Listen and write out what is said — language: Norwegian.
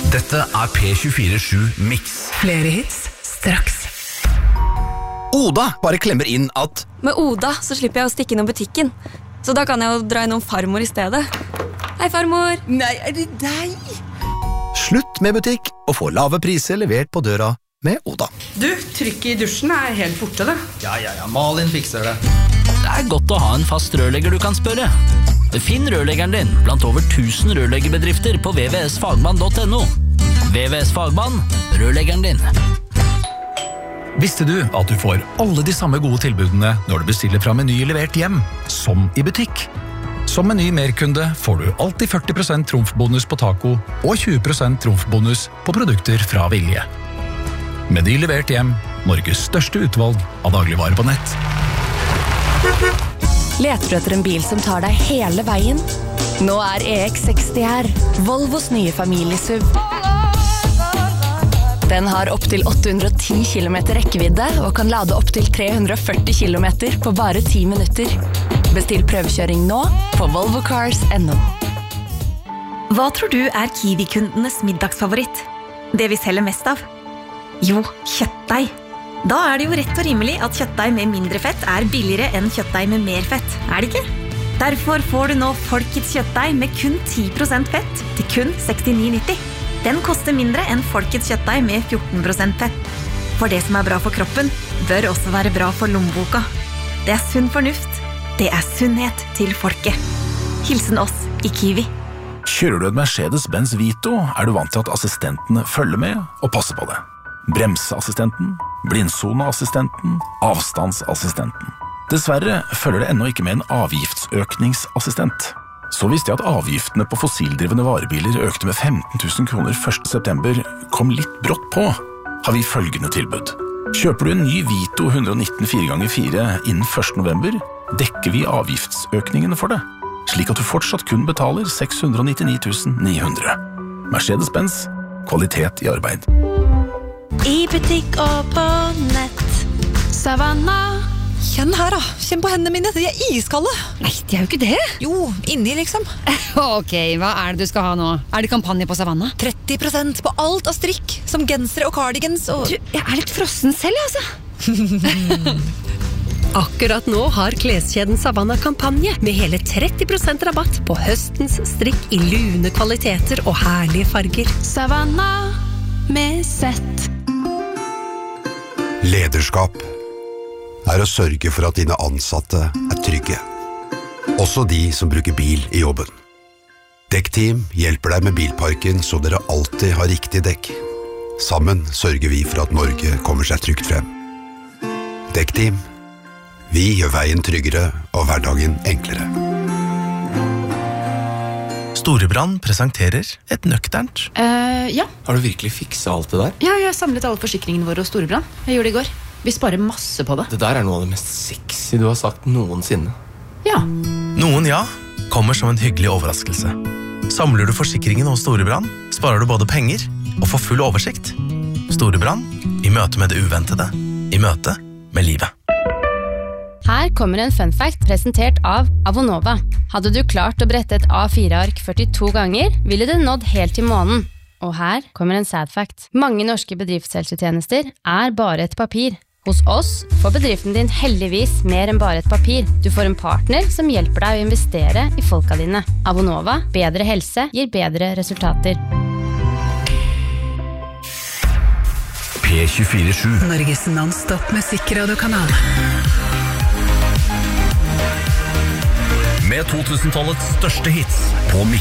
Dette P24-7 Mix. Flere hits, straks. Oda bare klemmer inn at Med Oda så slipper jeg å stikke innom butikken. Så da kan jeg jo dra innom farmor i stedet. Hei, farmor! Nei, det deg? Slutt med butikk og få lave priser levert på døra med Oda. Du, trykket i dusjen helt borte det. Ja, Malin fikser det. Det godt å ha en fast rørlegger du kan spørre. Finn rørleggeren din blant over 1000 rørleggerbedrifter på vvsfagmann.no. VVS Fagmann, rørleggeren din. Visste du at du får alle de samme gode tilbudene når du bestiller fra Meny levert hjem, som i butikk? Som Meny merkunde får du alltid 40% trumfbonus på taco og 20% trumfbonus på produkter fra Vilje. Meny levert hjem, Norges største utvalg av dagligvarer på nett. Leter du etter en bil som tar deg hele veien? Nå EX60 her, Volvos nye familiesuv. Den har opp til 810 km rekkevidde og kan lade opp til 340 km på bare 10 minutter. Bestill prøvekjøring nå på volvocars.no. Hva tror du Kiwi-kundenes middagsfavoritt? Det vi selger mest av? Jo, kjøttdeig. Da det jo rett og rimelig at kjøttdeig med mindre fett billigere enn kjøttdeig med mer fett, det ikke? Derfor får du nå Folkets kjøttdeig med kun 10% fett til kun 69,90. Den koster mindre enn Folkets kjøttdeig med 14% fett. For det som bra for kroppen, bør også være bra for lommeboka. Det sunn fornuft. Det sunnhet til folket. Hilsen oss i Kiwi. Kjører du et Mercedes-Benz Vito, du vant til at assistentene følger med og passer på det. Bremseassistenten, blindsoneassistenten, avstandsassistenten. Dessverre følger det ennå ikke med en avgiftsøkningsassistent. Så visste jeg at avgiftene på fossildrivende varebiler økte med 15 000 kroner 1. september kom litt brått på. Har vi følgende tilbud. Kjøper du en ny Vito 119 4x4 innen 1. november, dekker vi avgiftsøkningene for det, slik at du fortsatt kun betaler 699 900. Mercedes-Benz, kvalitet i arbeid. I butikk og på nett. Savannah. Kjenn her da, kjenn på hendene mine, de iskalde. Nei, de jo ikke det. Jo, inni liksom. Ok, hva det du skal ha nå? Det kampanje på Savannah? 30% på alt av strikk, som gensere og cardigans og... Du, jeg litt frossen selv, altså. Akkurat nå har kleskjeden Savannah kampanje med hele 30% rabatt på høstens strikk i lune kvaliteter og herlige farger. Savannah med sett. Lederskap å sørge for at dine ansatte trygge. Også de som bruker bil i jobben. Dekkteam hjelper deg med bilparken så dere alltid har riktig dekk. Sammen sørger vi for at Norge kommer seg trygt frem. Dekkteam. Vi gjør veien tryggere og hverdagen enklere. Storebrand presenterer et nøkternt. Ja. Har du virkelig fikset alt det der? Ja, jeg har samlet alle forsikringene våre hos Storebrand. Jeg gjorde det i går. Vi sparer masse på det. Det der noe av det mest sexy du har sagt noensinne. Ja. Noen kommer som en hyggelig overraskelse. Samler du forsikringen hos Storebrand, sparer du både penger og får full oversikt. Storebrand, i møte med det uventede. I møte med livet. Her kommer en fun fact presentert av Avonova. Hadde du klart å brette et A4-ark 42 ganger, ville du nådd helt til månen. Og her kommer en sad fact. Mange norske bedriftshelsetjenester bare et papir. Hos oss får bedriften din heldigvis mer enn bare et papir. Du får en partner som hjelper deg å investere i folka dine. Avonova, bedre helse gir bedre resultater. P24-7 Norges non-stop musikkradiokanal. Med 2000-tallets største hits på